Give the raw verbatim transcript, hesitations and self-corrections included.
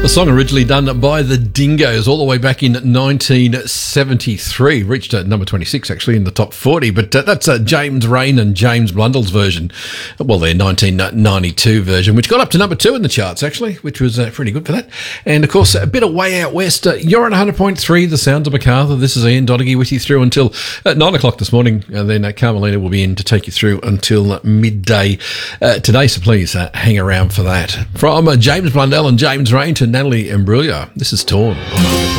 The song originally done by the Dingoes all the way back in nineteen seventy-three. Reached uh, number twenty-six, actually, in the top forty. But uh, that's uh, James Rain and James Blundell's version. Well, their nineteen ninety-two version, which got up to number two in the charts, actually, which was uh, pretty good for that. And, of course, a bit of Way Out West. Uh, you're on one hundred point three, The Sounds of Macarthur. This is Ian Donaghy with you through until uh, nine o'clock this morning. And then uh, Carmelina will be in to take you through until uh, midday uh, today. So please uh, hang around for that. From uh, James Blundell and James Rain to Natalie Imbruglia, this is Torn.